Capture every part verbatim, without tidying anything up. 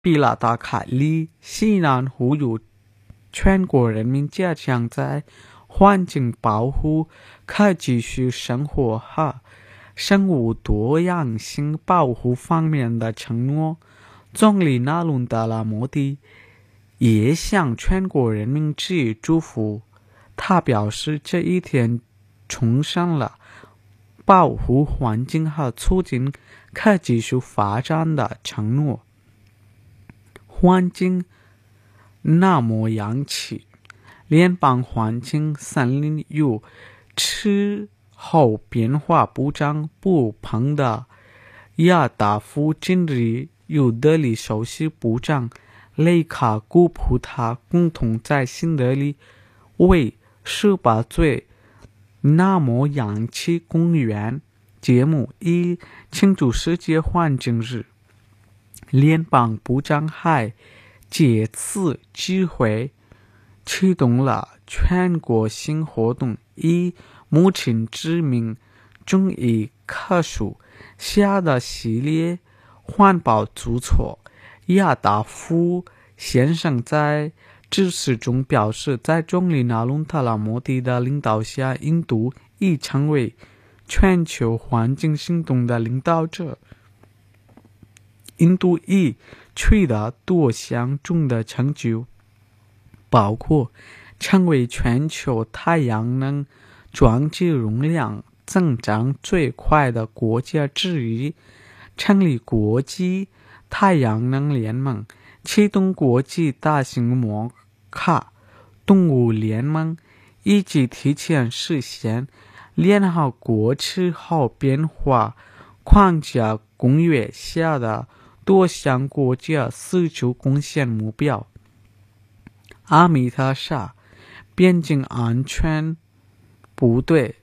比拉达凯利西南呼吁全国人民加强在环境保护、可继续生活和生物多样性保护方面的承诺。总理纳伦德拉莫迪也向全国人民致以祝福。他表示，这一天重申了保护环境和促进可继续发展的承诺。环境那么洋气，联邦环境、森林与气候变化部长布彭的亚达夫今日与德里首席部长雷卡古普塔共同在新德里为十八岁那么洋气公园节目以庆祝世界环境日。联邦部长还借此机会启动了全国性活动，以目前知名中医科属下的系列环保举措。亚达夫先生在致辞中表示，在总理纳伦特拉莫迪的领导下，印度已成为全球环境行动的领导者。印度已取得多项重大成就，包括成为全球太阳能装机容量增长最快的国家之一，成立国际太阳能联盟，启动国际大型摩卡动物联盟，以及提前实现联合国气候变化框架公约下的多项国家四周贡献目标。阿米塔沙边境安全部队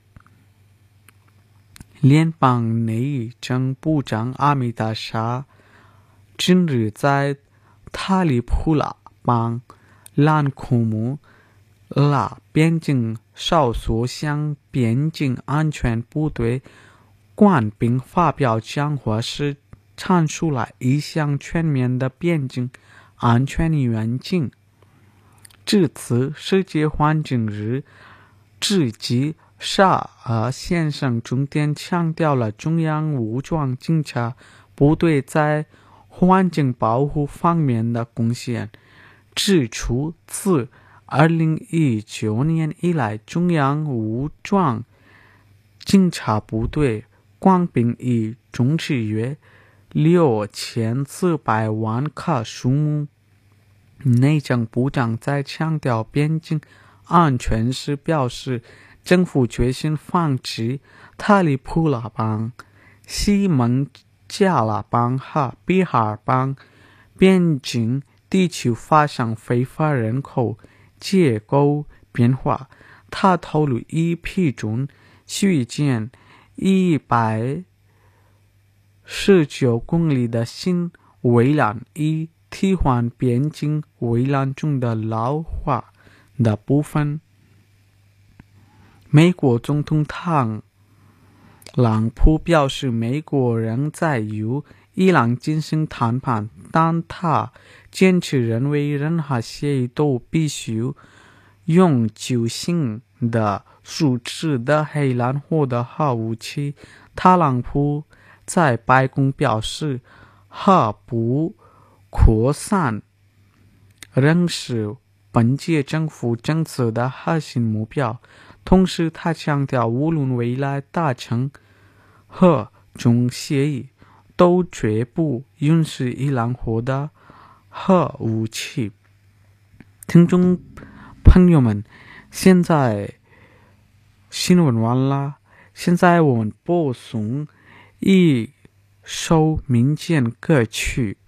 联邦内政部长阿米塔沙今日在塔里普拉邦兰库姆拉边境哨所向边境安全部队官兵发表讲话时，阐述了一项全面的边境安全愿景。至此，世界环境日致敬沙尔先生重点强调了中央武装警察部队在环境保护方面的贡献，指出自二零一九年以来，中央武装警察部队官兵已终止约六千四百万个数目。内政部长在强调边境安全时表示，政府决心防止塔里普拉邦、西蒙加拉邦和比哈尔邦边境地区发生非法人口结构变化。他透露已批准续建一百十九公里的新围栏，以替换边境围栏中的老化的部分。美国总统特朗普表示，美国仍在与伊朗进行谈判，但他坚持认为任何协议都必须永久性的阻止的黑兰获得核武器。特朗普在白宫表示，核不扩散仍是本届政府政策的核心目标。同时，他强调，无论未来达成何种协议，都绝不允许伊朗获得核武器。听众朋友们，现在新闻完了，现在我们播送一首民间歌曲。